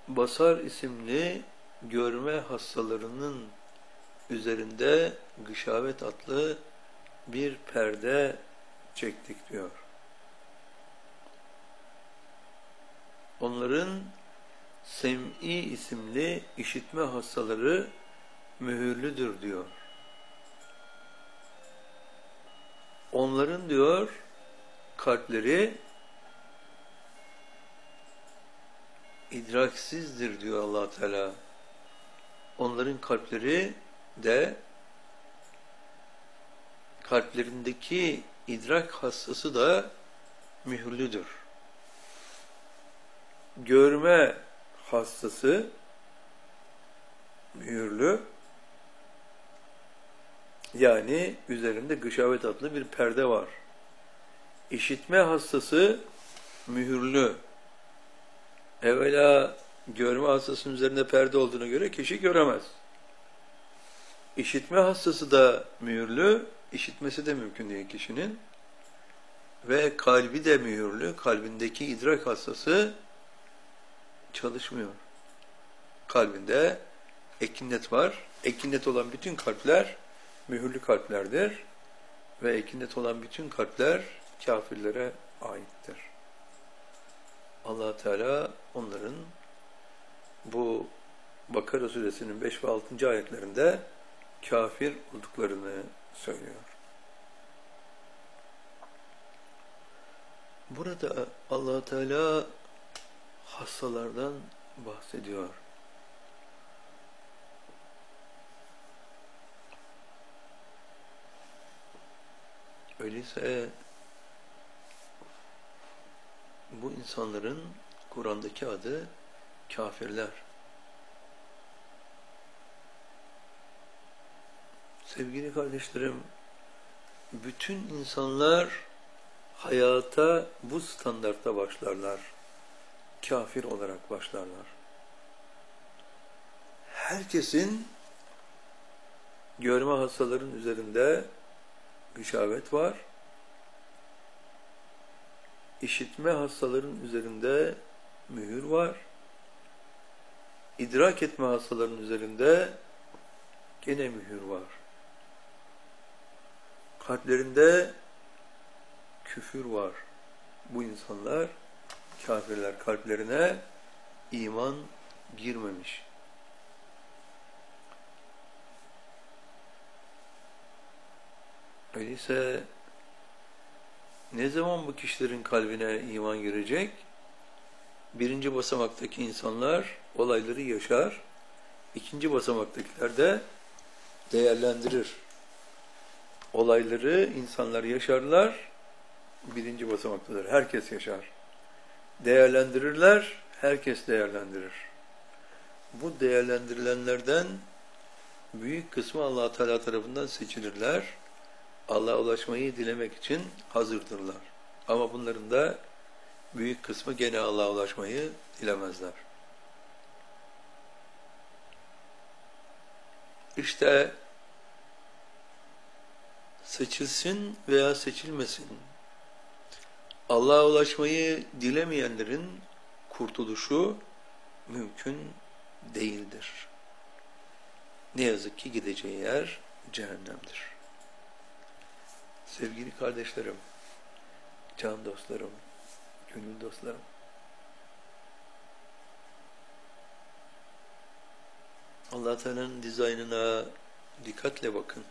Basar isimli görme hastalarının üzerinde gışavet adlı bir perde çektik diyor. Onların sem'i isimli işitme hastaları mühürlüdür diyor. Onların diyor kalpleri idraksizdir diyor Allah Teala. Onların kalpleri de kalplerindeki idrak hastası da mühürlüdür. Görme hastası mühürlü, yani üzerinde gışavet adlı bir perde var. İşitme hastası mühürlü. Evvela görme hastasının üzerinde perde olduğuna göre kişi göremez. İşitme hastası da mühürlü, işitmesi de mümkün değil kişinin. Ve kalbi de mühürlü, kalbindeki idrak hastası çalışmıyor. Kalbinde ekinnet var. Ekinnet olan bütün kalpler mühürlü kalplerdir. Ve ekinnet olan bütün kalpler kafirlere aittir. Allah Teala onların bu Bakara suresinin 5 ve 6. ayetlerinde kafir olduklarını söylüyor. Burada Allah Teala hastalardan bahsediyor. Öyleyse bu insanların Kur'an'daki adı kafirler. Sevgili kardeşlerim, bütün insanlar hayata bu standartta başlarlar. Kafir olarak başlarlar. Herkesin görme hastaların üzerinde gışavet var. İşitme hastaların üzerinde mühür var. İdrak etme hastaların üzerinde gene mühür var. Kalplerinde küfür var. Bu insanlar kafirler, kalplerine iman girmemiş. Öyleyse ne zaman bu kişilerin kalbine iman girecek? Birinci basamaktaki insanlar olayları yaşar. İkinci basamaktakiler de değerlendirir. Olayları insanlar yaşarlar. Birinci basamaktadır. Herkes yaşar. Değerlendirirler. Herkes değerlendirir. Bu değerlendirilenlerden büyük kısmı Allah Teala tarafından seçilirler. Allah'a ulaşmayı dilemek için hazırdırlar. Ama bunların da büyük kısmı gene Allah'a ulaşmayı dilemezler. İşte seçilsin veya seçilmesin, Allah'a ulaşmayı dilemeyenlerin kurtuluşu mümkün değildir. Ne yazık ki gideceği yer cehennemdir. Sevgili kardeşlerim, can dostlarım, gönül dostlarım, Allah Teala'nın dizaynına dikkatle bakın.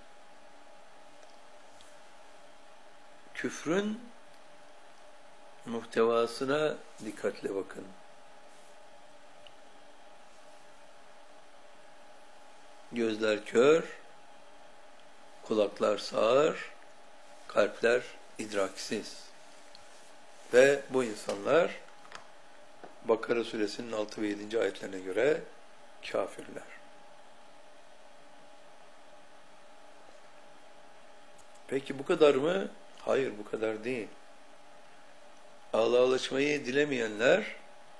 Küfrün muhtevasına dikkatle bakın. Gözler kör, kulaklar sağır, kalpler idraksiz. Ve bu insanlar Bakara suresinin 6 ve 7. ayetlerine göre kafirler. Peki bu kadar mı? Hayır, bu kadar değil. Allah'a ulaşmayı dilemeyenler,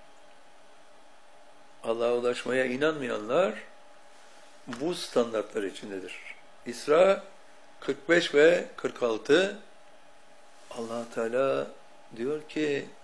Allah'a ulaşmaya inanmayanlar bu standartlar içindedir. İsra 45 ve 46 Allah Teala diyor ki